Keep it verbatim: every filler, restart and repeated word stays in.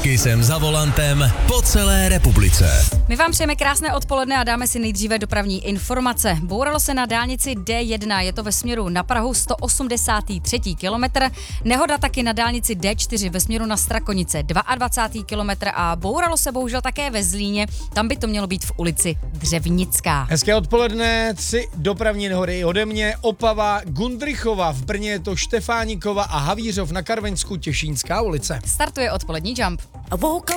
jsem za volantem po celé republice. My vám přejeme krásné odpoledne a dáme si nejdříve dopravní informace. Bouralo se na dálnici D jedna, je to ve směru na Prahu sto osmdesátý třetí kilometr. Nehoda taky na dálnici D čtyři ve směru na Strakonice dvacátý druhý kilometr a bouralo se bohužel také ve Zlíně, tam by to mělo být v ulici Dřevnická. Hezké odpoledne, tři dopravní nehody ode mě, Opava, Gundrichova, v Brně je to Štefánikova a Havířov na Karvinsku Těšínská ulice. Startuje odpolední Jump.